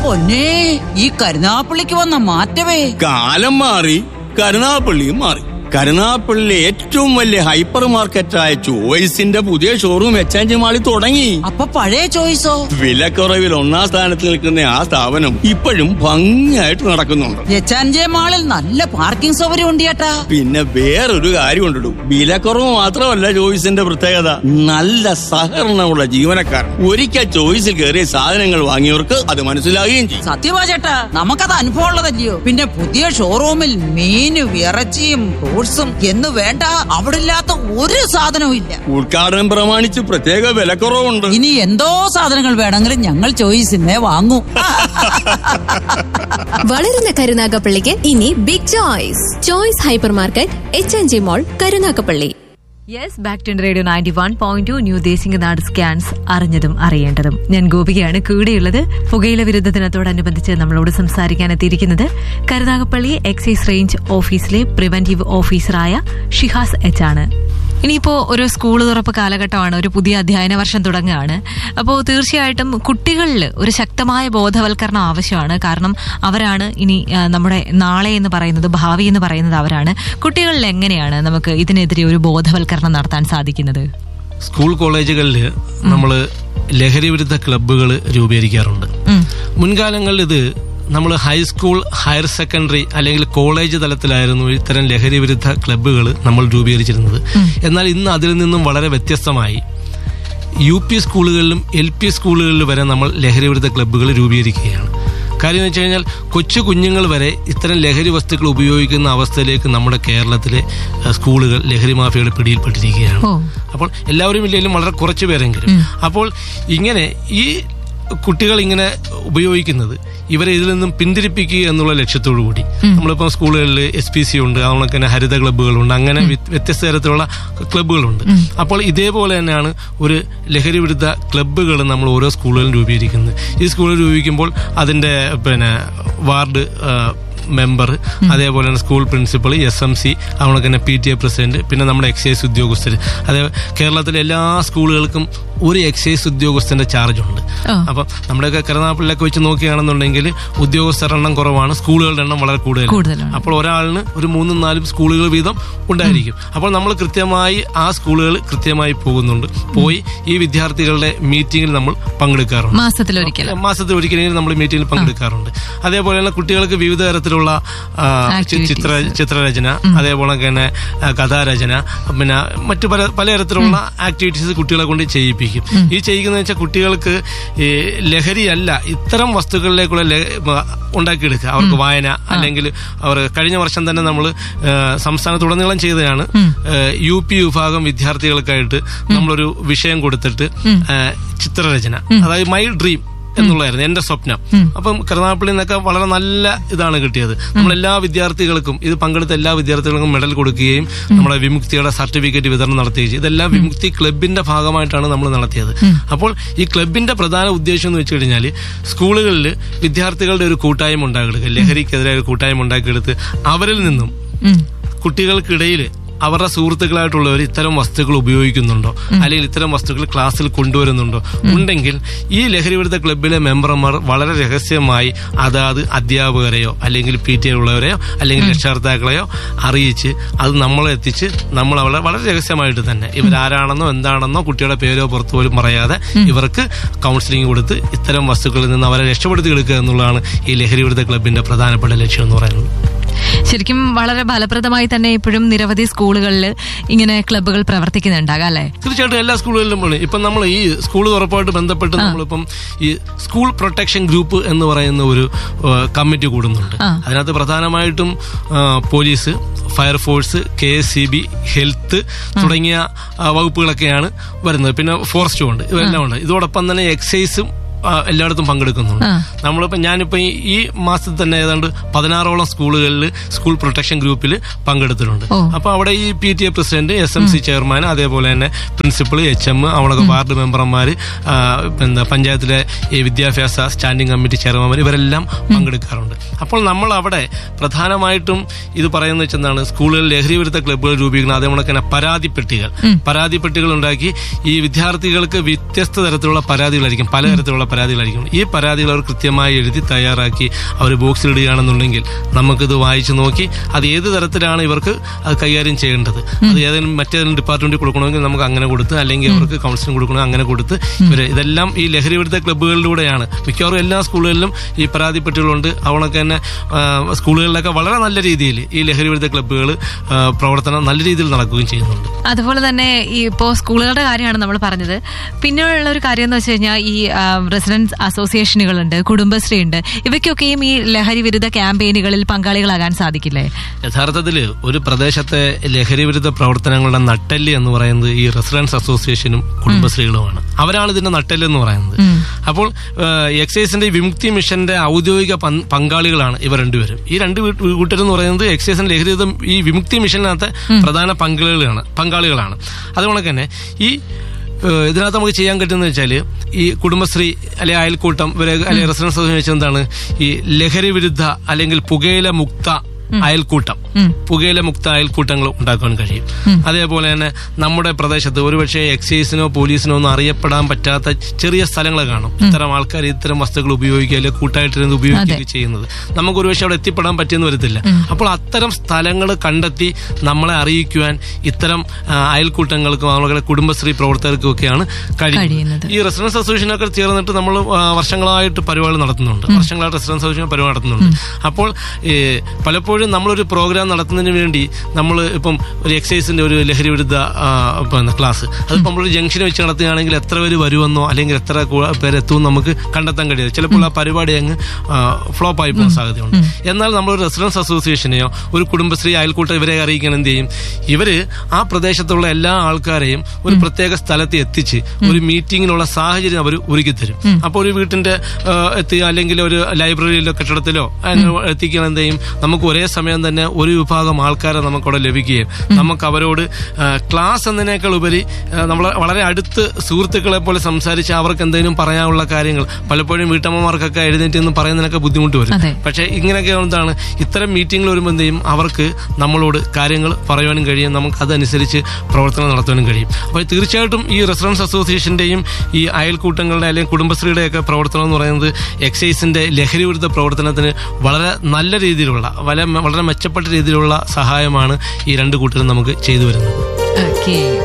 പൊന്നേ, ഈ കരുനാപ്പള്ളിക്ക് വന്ന മാറ്റമേ. കാലം മാറി, കരുനാപ്പള്ളിയും മാറി. കരുനാപ്പള്ളിയിലെ ഏറ്റവും വലിയ ഹൈപ്പർ മാർക്കറ്റായ ചോയ്സിന്റെ പുതിയ ഷോറൂം എക്സ്ചേഞ്ച് മാളിൽ തുടങ്ങി. അപ്പൊ പഴയ ചോയ്സോ? വിലക്കുറവിൽ ഒന്നാം സ്ഥാനത്ത് നിൽക്കുന്ന ആ സ്ഥാപനം ഇപ്പോഴും ഭംഗിയായിട്ട് നടക്കുന്നുണ്ട്. എക്സ്ചേഞ്ച് മാളിൽ നല്ല പാർക്കിംഗ് സൗകര്യം ഉണ്ട് ചേട്ടാ. പിന്നെ വേറൊരു കാര്യം ഉണ്ടിടും, വിലക്കുറവ് മാത്രമല്ല ചോയ്സിന്റെ പ്രത്യേകത, നല്ല സഹകരണമുള്ള ജീവനക്കാർ. ഒരിക്കൽ ചോയ്സിൽ കയറിയ സാധനങ്ങൾ വാങ്ങിയവർക്ക് അത് മനസ്സിലാകുകയും ചെയ്യും. സത്യമാ ചേട്ടാ, നമുക്കത് അനുഭവം ഉള്ളതല്ലയോ. പിന്നെ പുതിയ ഷോറൂമിൽ മീനും ഇറച്ചിയും ഫ്രൂട്ട്സും എന്ന് വേണ്ട അവിടെ ഇല്ലാത്ത ഒരു സാധനവും ഇല്ല. ഉദ്ഘാടനം പ്രമാണിച്ച് പ്രത്യേക വിലക്കുറവുണ്ട്. ഇനി എന്തോ സാധനങ്ങൾ വേണമെങ്കിലും ഞങ്ങൾ ചോയ്സിനെ വാങ്ങും. വളരുന്ന കരുനാഗപ്പള്ളിക്ക് ഇനി big choice. Choice hyper market, എച്ച്.എൻ.ജി mall, Karunagappally. Yes, back to radio 91.2 new Desinganad scans, അറിഞ്ഞതും അറിയേണ്ടതും. ഞാൻ ഗോപികയാണ് കൂടെയുള്ളത്. പുകയില വിരുദ്ധ ദിനത്തോടനുബന്ധിച്ച് നമ്മളോട് സംസാരിക്കാൻ എത്തിയിരിക്കുന്നത് കരുനാഗപ്പള്ളി എക്സൈസ് റേഞ്ച് ഓഫീസിലെ പ്രിവന്റീവ് ഓഫീസറായ ഷിഹാസ് എച്ച് ആണ്. ഇനിയിപ്പോ ഒരു സ്കൂൾ തുറപ്പ് കാലഘട്ടമാണ്, ഒരു പുതിയ അധ്യയന വർഷം തുടങ്ങുകയാണ്. അപ്പോൾ തീർച്ചയായിട്ടും കുട്ടികളിൽ ഒരു ശക്തമായ ബോധവൽക്കരണം ആവശ്യമാണ്. കാരണം അവരാണ് ഇനി നമ്മുടെ നാളെ എന്ന് പറയുന്നത്, ഭാവി എന്ന് പറയുന്നത് അവരാണ്. കുട്ടികളിൽ എങ്ങനെയാണ് നമുക്ക് ഇതിനെതിരെ ഒരു ബോധവൽക്കരണം നടത്താൻ സാധിക്കുന്നത്? സ്കൂൾ കോളേജുകളിൽ നമ്മൾ ലഹരി വിരുദ്ധ ക്ലബ്ബുകൾ രൂപീകരിക്കാറുണ്ട്. മുൻകാലങ്ങളിൽ ഇത് നമ്മൾ ഹൈസ്കൂൾ, ഹയർ സെക്കൻഡറി അല്ലെങ്കിൽ കോളേജ് തലത്തിലായിരുന്നു ഇത്തരം ലഹരി വിരുദ്ധ ക്ലബ്ബുകൾ നമ്മൾ രൂപീകരിച്ചിരുന്നത്. എന്നാൽ ഇന്ന് അതിൽ നിന്നും വളരെ വ്യത്യസ്തമായി UP സ്കൂളുകളിലും LP സ്കൂളുകളിലും വരെ നമ്മൾ ലഹരി വിരുദ്ധ ക്ലബ്ബുകൾ രൂപീകരിക്കുകയാണ്. കാര്യം എന്ന് വെച്ച് കഴിഞ്ഞാൽ കൊച്ചു കുഞ്ഞുങ്ങൾ വരെ ഇത്തരം ലഹരി വസ്തുക്കൾ ഉപയോഗിക്കുന്ന അവസ്ഥയിലേക്ക് നമ്മുടെ കേരളത്തിലെ സ്കൂളുകൾ ലഹരി മാഫിയയുടെ പിടിയിൽപ്പെട്ടിരിക്കുകയാണ്. അപ്പോൾ എല്ലാവരും ഇല്ലെങ്കിലും വളരെ കുറച്ചു പേരെങ്കിലും. അപ്പോൾ ഇങ്ങനെ ഈ കുട്ടികൾ ഇങ്ങനെ ഉപയോഗിക്കുന്നത് ഇവരെ ഇതിൽ നിന്നും പിന്തിരിപ്പിക്കുക എന്നുള്ള ലക്ഷ്യത്തോടു കൂടി നമ്മളിപ്പോൾ സ്കൂളുകളിൽ SPC ഉണ്ട്, അതുപോലെ തന്നെ ഹരിത ക്ലബ്ബുകളുണ്ട്, അങ്ങനെ വ്യത്യസ്ത തരത്തിലുള്ള ക്ലബ്ബുകളുണ്ട്. അപ്പോൾ ഇതേപോലെ തന്നെയാണ് ഒരു ലഹരി വിരുദ്ധ ക്ലബ്ബുകൾ നമ്മൾ ഓരോ സ്കൂളുകളിലും രൂപീകരിക്കുന്നത്. ഈ സ്കൂളുകൾ രൂപീകരിക്കുമ്പോൾ അതിന്റെ വാർഡ് മെമ്പർ, അതേപോലെ തന്നെ സ്കൂൾ പ്രിൻസിപ്പൾ, SMC, അതുപോലെ തന്നെ PTA പ്രസിഡന്റ്, പിന്നെ നമ്മുടെ എക്സൈസ് ഉദ്യോഗസ്ഥർ. അതേ കേരളത്തിലെ എല്ലാ സ്കൂളുകൾക്കും ഒരു എക്സൈസ് ഉദ്യോഗസ്ഥന്റെ ചാർജ് ഉണ്ട്. അപ്പം നമ്മുടെയൊക്കെ കരുനാഗപ്പള്ളിയൊക്കെ വെച്ച് നോക്കുകയാണെന്നുണ്ടെങ്കിൽ ഉദ്യോഗസ്ഥരുടെ എണ്ണം കുറവാണ്, സ്കൂളുകളുടെ എണ്ണം വളരെ കൂടുതലാണ്. അപ്പോൾ ഒരാളിന് ഒരു 3-4 സ്കൂളുകൾ വീതം ഉണ്ടായിരിക്കും. അപ്പോൾ നമ്മൾ കൃത്യമായി ആ സ്കൂളുകൾ കൃത്യമായി പോകുന്നുണ്ട്. പോയി ഈ വിദ്യാർത്ഥികളുടെ മീറ്റിംഗിൽ നമ്മൾ പങ്കെടുക്കാറുണ്ട്. മാസത്തിലൊരിക്കലെങ്കിലും നമ്മൾ മീറ്റിംഗിൽ പങ്കെടുക്കാറുണ്ട്. അതേപോലെ തന്നെ കുട്ടികൾക്ക് വിവിധ തരത്തിലുള്ള ചിത്രരചന, അതേപോലെ തന്നെ കഥാരചന, പിന്നെ മറ്റു പലതരത്തിലുള്ള ആക്ടിവിറ്റീസ് കുട്ടികളെ കൊണ്ട് ചെയ്യിപ്പിക്കും. ഈ ചെയ്യിക്കുന്ന വെച്ചാൽ കുട്ടികൾക്ക് ലഹരിയല്ല, ഇത്തരം വസ്തുക്കളിലേക്കുള്ള ഉണ്ടാക്കിയെടുക്കുക. അവർക്ക് വായന, അല്ലെങ്കിൽ അവർ കഴിഞ്ഞ വർഷം തന്നെ നമ്മൾ സംസ്ഥാനത്തുടനീളം ചെയ്തതാണ്. UP വിഭാഗം വിദ്യാർത്ഥികൾക്കായിട്ട് നമ്മളൊരു വിഷയം കൊടുത്തിട്ട് ചിത്രരചന, അതായത് മൈ ഡ്രീം എന്നുള്ളതായിരുന്നു, എന്റെ സ്വപ്നം. അപ്പം കരുനാഗപ്പള്ളിയിൽ നിന്നൊക്കെ വളരെ നല്ല ഇതാണ് കിട്ടിയത്. നമ്മളെല്ലാ വിദ്യാർത്ഥികൾക്കും, ഇത് പങ്കെടുത്ത എല്ലാ വിദ്യാർത്ഥികൾക്കും മെഡൽ കൊടുക്കുകയും നമ്മുടെ വിമുക്തിയുടെ സർട്ടിഫിക്കറ്റ് വിതരണം നടത്തുകയും ഇതെല്ലാം വിമുക്തി ക്ലബിന്റെ ഭാഗമായിട്ടാണ് നമ്മൾ നടത്തിയത്. അപ്പോൾ ഈ ക്ലബിന്റെ പ്രധാന ഉദ്ദേശം എന്ന് വെച്ച് കഴിഞ്ഞാൽ സ്കൂളുകളിൽ വിദ്യാർത്ഥികളുടെ ഒരു കൂട്ടായ്മ ഉണ്ടാക്കിയെടുക്കുക, ലഹരിക്കെതിരെ ഒരു കൂട്ടായ്മ ഉണ്ടാക്കിയെടുത്ത് അവരിൽ നിന്നും കുട്ടികൾക്കിടയിൽ അവരുടെ സുഹൃത്തുക്കളായിട്ടുള്ളവർ ഇത്തരം വസ്തുക്കൾ ഉപയോഗിക്കുന്നുണ്ടോ, അല്ലെങ്കിൽ ഇത്തരം വസ്തുക്കൾ ക്ലാസ്സിൽ കൊണ്ടുവരുന്നുണ്ടോ, ഉണ്ടെങ്കിൽ ഈ ലഹരി വിരുദ്ധ ക്ലബിലെ മെമ്പർമാർ വളരെ രഹസ്യമായി അതാത് അധ്യാപകരെയോ അല്ലെങ്കിൽ PTA ഉള്ളവരെയോ അല്ലെങ്കിൽ രക്ഷകർത്താക്കളെയോ അറിയിച്ച് അത് നമ്മളെ എത്തിച്ച് നമ്മൾ അവരെ വളരെ രഹസ്യമായിട്ട് തന്നെ ഇവരാരാണെന്നോ എന്താണെന്നോ കുട്ടിയുടെ പേരോ പുറത്തു പോലും പറയാതെ ഇവർക്ക് കൗൺസിലിംഗ് കൊടുത്ത് ഇത്തരം വസ്തുക്കളിൽ നിന്ന് അവരെ രക്ഷപ്പെടുത്തി എടുക്കുക എന്നുള്ളതാണ് ഈ ലഹരി വിരുദ്ധ ക്ലബിന്റെ പ്രധാനപ്പെട്ട ലക്ഷ്യം എന്ന് പറയുന്നത്. ശരിക്കും വളരെ ഫലപ്രദമായി തന്നെ ഇപ്പോഴും നിരവധി സ്കൂളുകളിൽ ഇങ്ങനെ ക്ലബ്ബുകൾ പ്രവർത്തിക്കുന്നുണ്ടാകാം അല്ലേ? തീർച്ചയായിട്ടും എല്ലാ സ്കൂളുകളിലും ഇപ്പം നമ്മൾ ഈ സ്കൂൾ തുറപ്പായിട്ട് ബന്ധപ്പെട്ട് നമ്മളിപ്പം ഈ സ്കൂൾ പ്രൊട്ടക്ഷൻ ഗ്രൂപ്പ് എന്ന് പറയുന്ന ഒരു കമ്മിറ്റി കൂടുന്നുണ്ട്. അതിനകത്ത് പ്രധാനമായിട്ടും പോലീസ്, ഫയർഫോഴ്സ്, KSCB, ഹെൽത്ത് തുടങ്ങിയ വകുപ്പുകളൊക്കെയാണ് വരുന്നത്. പിന്നെ ഫോറസ്റ്റും ഉണ്ട്, ഇവയെല്ലാം ഉണ്ട്. ഇതോടൊപ്പം തന്നെ എക്സൈസും എല്ലായിടത്തും പങ്കെടുക്കുന്നുണ്ട്. നമ്മളിപ്പോൾ ഞാനിപ്പോൾ ഈ മാസത്തിൽ തന്നെ ഏതാണ്ട് 16ഓളം സ്കൂളുകളിൽ സ്കൂൾ പ്രൊട്ടക്ഷൻ ഗ്രൂപ്പിൽ പങ്കെടുത്തിട്ടുണ്ട്. അപ്പോൾ അവിടെ ഈ PTA പ്രസിഡന്റ്, SMC ചെയർമാൻ, അതേപോലെ തന്നെ പ്രിൻസിപ്പൾ, HM, അവിടെ വാർഡ് മെമ്പർമാർ, പഞ്ചായത്തിലെ ഈ വിദ്യാഭ്യാസ സ്റ്റാൻഡിംഗ് കമ്മിറ്റി ചെയർമാൻമാർ, ഇവരെല്ലാം പങ്കെടുക്കാറുണ്ട്. അപ്പോൾ നമ്മൾ അവിടെ പ്രധാനമായിട്ടും ഇത് പറയുന്ന വെച്ചെന്താണ്, സ്കൂളുകളിൽ ലഹരി വിരുദ്ധ ക്ലബ്ബുകൾ രൂപീകരിക്കണം. അതേപോലെ തന്നെ പരാതിപ്പെട്ടികൾ ഉണ്ടാക്കി ഈ വിദ്യാർത്ഥികൾക്ക് വ്യത്യസ്ത തരത്തിലുള്ള പരാതികളായിരിക്കും, പലതരത്തിലുള്ള പരാതികളായിരിക്കും. ഈ പരാതികൾ അവർ കൃത്യമായി എഴുതി തയ്യാറാക്കി അവർ ബോക്സിലിടുകയാണെന്നുണ്ടെങ്കിൽ നമുക്കിത് വായിച്ചു നോക്കി അത് ഏത് തരത്തിലാണ് ഇവർക്ക് അത് കൈകാര്യം ചെയ്യേണ്ടത്, അത് ഏതെങ്കിലും മറ്റേതെങ്കിലും ഡിപ്പാർട്ട്മെന്റിൽ കൊടുക്കണമെങ്കിൽ നമുക്ക് അങ്ങനെ കൊടുത്ത്, അല്ലെങ്കിൽ അവർക്ക് കൗൺസിലിംഗ് കൊടുക്കണമെങ്കിൽ അങ്ങനെ കൊടുത്ത് ഇതെല്ലാം ഈ ലഹരി വിരുദ്ധ ക്ലബ്ബുകളിലൂടെയാണ്. മിക്കവാറും എല്ലാ സ്കൂളുകളിലും ഈ പരാതിപ്പെട്ടികളുണ്ട്. അവളൊക്കെ തന്നെ സ്കൂളുകളിലൊക്കെ വളരെ നല്ല രീതിയിൽ ഈ ലഹരി വിരുദ്ധ ക്ലബ്ബുകൾ പ്രവർത്തനം നല്ല രീതിയിൽ നടക്കുകയും ചെയ്യുന്നുണ്ട്. അതുപോലെ തന്നെ ഈ ഇപ്പോൾ സ്കൂളുകളുടെ കാര്യമാണ് നമ്മൾ പറഞ്ഞത്. പിന്നെയുള്ള ഒരു കാര്യം എന്ന് വെച്ച് കഴിഞ്ഞാൽ ഈ റെസിഡൻസ് അസോസിയേഷനുകളുണ്ട്, കുടുംബശ്രീ ഉണ്ട്, ഇവയ്ക്കൊക്കെയും ഈ ലഹരി വിരുദ്ധ ക്യാമ്പയിനുകളിൽ പങ്കാളികളാകാൻ സാധിക്കില്ലേ? യഥാർത്ഥത്തിൽ ഒരു പ്രദേശത്തെ ലഹരി വിരുദ്ധ പ്രവർത്തനങ്ങളുടെ നട്ടെല്ല് എന്ന് പറയുന്നത് ഈ റെസിഡൻസ് അസോസിയേഷനും കുടുംബശ്രീകളുമാണ്. അവരാണ് ഇതിന്റെ നട്ടെല്ല് എന്ന് പറയുന്നത്. അപ്പോൾ എക്സൈസിന്റെ വിമുക്തി മിഷന്റെ ഔദ്യോഗിക പങ്കാളികളാണ് ഇവർ രണ്ടുപേരും. ഈ രണ്ട് കൂട്ടരെന്ന് പറയുന്നത് എക്സൈസിന്റെ ലഹരി വിരുദ്ധ ഈ വിമുക്തി മിഷനകത്തെ പ്രധാന പങ്കാളികളാണ്. അതുകൊണ്ട് തന്നെ ഈ ഇതിനകത്ത് നമുക്ക് ചെയ്യാൻ പറ്റുന്നത് വെച്ചാൽ ഈ കുടുംബശ്രീ അല്ലെങ്കിൽ അയൽക്കൂട്ടം അല്ലെങ്കിൽ റെസിഡൻസ് അസോസിയേഷൻ എന്താണ് ഈ ലഹരി വിരുദ്ധ അല്ലെങ്കിൽ പുകയില മുക്ത അയൽക്കൂട്ടങ്ങൾ ഉണ്ടാക്കാൻ കഴിയും. അതേപോലെ തന്നെ നമ്മുടെ പ്രദേശത്ത് ഒരുപക്ഷെ എക്സൈസിനോ പോലീസിനോ ഒന്നും അറിയപ്പെടാൻ പറ്റാത്ത ചെറിയ സ്ഥലങ്ങൾ കാണും. ഇത്തരം ആൾക്കാർ ഇത്തരം വസ്തുക്കൾ ഉപയോഗിക്കുക അല്ലെങ്കിൽ കൂട്ടായിട്ടിരുന്ന് ഉപയോഗിക്കുകയൊക്കെ ചെയ്യുന്നത് നമുക്ക് ഒരുപക്ഷെ അവിടെ എത്തിപ്പെടാൻ പറ്റിയെന്ന് വരത്തില്ല. അപ്പോൾ അത്തരം സ്ഥലങ്ങൾ കണ്ടെത്തി നമ്മളെ അറിയിക്കുവാൻ ഇത്തരം അയൽക്കൂട്ടങ്ങൾക്കും അതുപോലെ കുടുംബശ്രീ പ്രവർത്തകർക്കും ഒക്കെയാണ് കഴിയുന്നത്. ഈ റെസിഡൻസ് അസോസിയേഷനൊക്കെ ചേർന്നിട്ട് നമ്മൾ വർഷങ്ങളായിട്ട് പരിപാടി നടത്തുന്നുണ്ട്. റെസിഡൻസ് അസോസിയേഷൻ പരിപാടി നടത്തുന്നുണ്ട്. അപ്പോൾ പലപ്പോഴും നമ്മളൊരു പ്രോഗ്രാം നടത്തുന്നതിന് വേണ്ടി നമ്മൾ ഇപ്പം ഒരു എക്സൈസിന്റെ ഒരു ലഹരി വിരുദ്ധ ക്ലാസ് അതിപ്പോൾ നമ്മളൊരു ജംഗ്ഷനിൽ വെച്ച് നടത്തുകയാണെങ്കിൽ എത്ര പേര് വരുമെന്നോ അല്ലെങ്കിൽ എത്ര പേരെത്തുമെന്ന് നമുക്ക് കണ്ടെത്താൻ കഴിയും. ചിലപ്പോൾ ആ പരിപാടി അങ്ങ് ഫ്ലോപ്പ് ആയി പോകുന്ന സാധ്യതയുണ്ട്. എന്നാൽ നമ്മളൊരു റെസിഡൻസ് അസോസിയേഷനെയോ ഒരു കുടുംബശ്രീ അയൽക്കൂട്ടം ഇവരെ അറിയിക്കാൻ എന്ത് ചെയ്യും? ഇവര് ആ പ്രദേശത്തുള്ള എല്ലാ ആൾക്കാരെയും ഒരു പ്രത്യേക സ്ഥലത്ത് എത്തിച്ച് ഒരു മീറ്റിങ്ങിനുള്ള സാഹചര്യം അവർ ഒരുക്കി തരും. അപ്പോൾ ഒരു വീട്ടിന്റെ എത്തുക അല്ലെങ്കിൽ ഒരു ലൈബ്രറിയിലോ കെട്ടിടത്തിലോ എത്തിക്കാൻ എന്ത് ചെയ്യും? നമുക്ക് ഒരേ സമയം തന്നെ ഒരു വിഭാഗം ആൾക്കാരെ നമുക്കവിടെ ലഭിക്കുകയും നമുക്ക് അവരോട് ക്ലാസ് എന്നതിനേക്കാൾ ഉപരി നമ്മൾ വളരെ അടുത്ത് സുഹൃത്തുക്കളെ പോലെ സംസാരിച്ച് അവർക്ക് എന്തെങ്കിലും പറയാനുള്ള കാര്യങ്ങൾ പലപ്പോഴും വീട്ടമ്മമാർക്കൊക്കെ എഴുന്നേറ്റ് എന്ന് പറയുന്നതിനൊക്കെ ബുദ്ധിമുട്ട് വരും. പക്ഷെ ഇങ്ങനെയൊക്കെ എന്താണ് ഇത്തരം മീറ്റിംഗിൽ വരുമ്പോൾ എന്ത് ചെയ്യും? അവർക്ക് നമ്മളോട് കാര്യങ്ങൾ പറയുവാനും കഴിയും, നമുക്ക് അതനുസരിച്ച് പ്രവർത്തനം നടത്താനും കഴിയും. അപ്പോൾ തീർച്ചയായിട്ടും ഈ റെസിഡൻസ് അസോസിയേഷന്റെയും ഈ അയൽക്കൂട്ടങ്ങളുടെ അല്ലെങ്കിൽ കുടുംബശ്രീയുടെയൊക്കെ പ്രവർത്തനം എന്ന് പറയുന്നത് എക്സൈസിന്റെ ലഹരി വിരുദ്ധ പ്രവർത്തനത്തിന് വളരെ നല്ല രീതിയിലുള്ള വളരെ മെച്ചപ്പെട്ട രീതിയിലുള്ള സഹായമാണ് ഈ രണ്ട് കൂട്ടരും നമുക്ക് ചെയ്തു വരുന്നത്.